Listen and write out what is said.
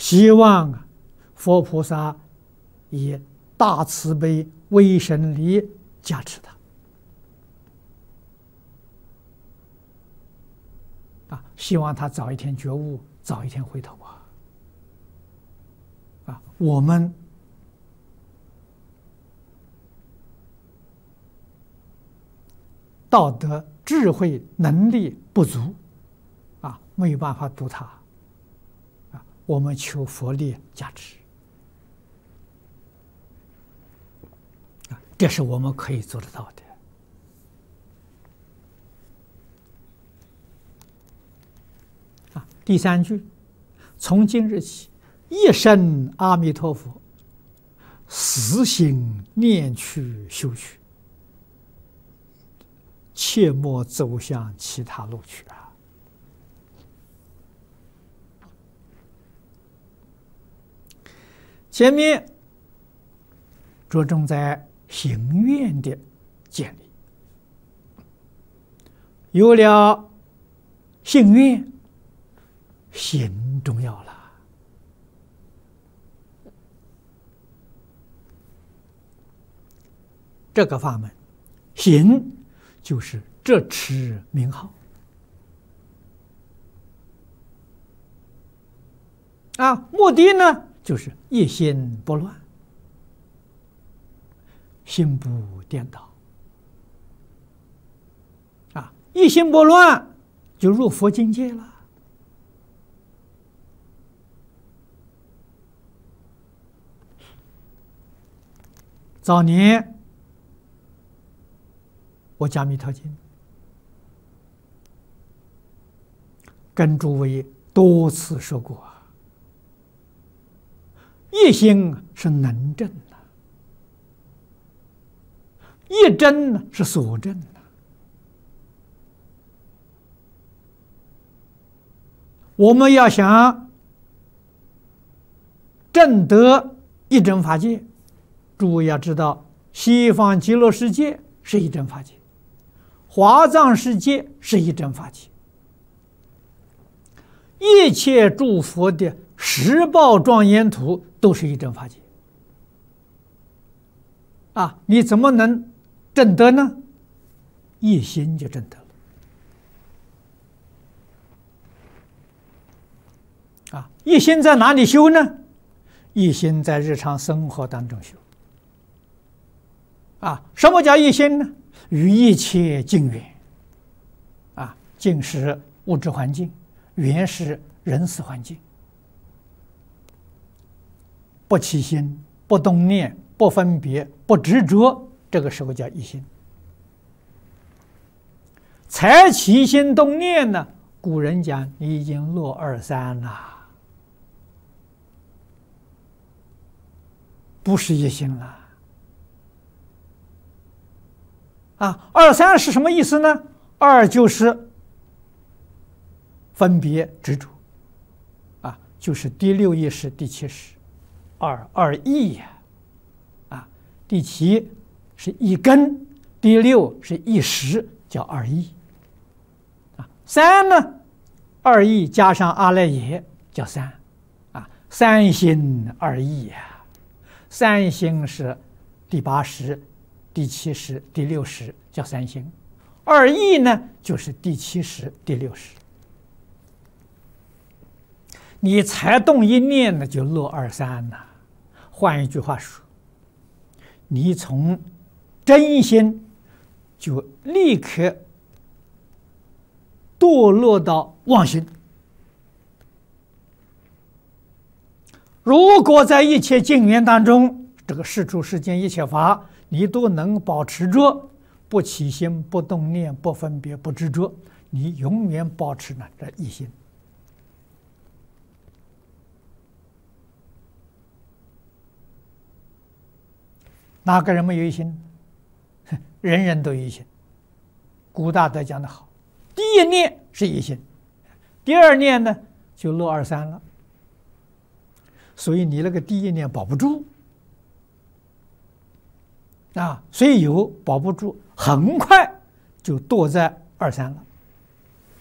希望佛菩萨以大慈悲威神力加持他，希望他早一天觉悟，早一天回头我们道德智慧能力不足没有办法度他我们求佛力加持这是我们可以做得到的第三句，从今日起，一生阿弥陀佛，死心念去修去，切莫走向其他路去前面着重在行愿的建立，有了信愿，行重要了。这个法门，行就是执持名号目的呢，就是一心不乱，心不颠倒一心不乱就入佛境界了。早年我讲《弥陀经》，跟诸位多次说过一心是能证一真是所证我们要想证得一真法界，诸位要知道，西方极乐世界是一真法界，华藏世界是一真法界，一切诸佛的十报庄严图都是一真法界你怎么能证得呢？一心就证得了一心在哪里修呢？一心在日常生活当中修什么叫一心呢？与一切境缘境是物质环境，缘是人事环境，不起心，不动念，不分别，不执着，这个时候叫一心。才起心动念呢，古人讲你已经落二三了，不是一心了二三是什么意思呢？二就是分别执着就是第六意识、第七识，二意第七是一根，第六是一识，叫二意三呢，二意加上阿赖耶叫三三心二意三心是第八识、第七识、第六识，叫三心。二意呢，就是第七识、第六识。你才动一念呢，就落二三了。换一句话说，你从真心就立刻堕落到妄心。如果在一切境缘当中，这个世出世间一切法，你都能保持着不起心、不动念、不分别、不执着，你永远保持呢这一心。哪个人没有一心？人人都有一心。古大德讲得好，第一念是一心，第二念呢就落二三了。所以你那个第一念保不住虽有保不住，很快就堕在二三了。